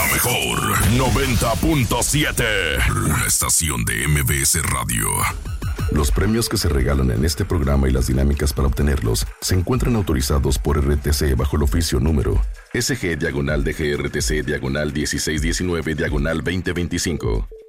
La mejor 90.7, la estación de MBS Radio. Los premios que se regalan en este programa y las dinámicas para obtenerlos se encuentran autorizados por RTC bajo el oficio número SG-DGRTC-1619-2025.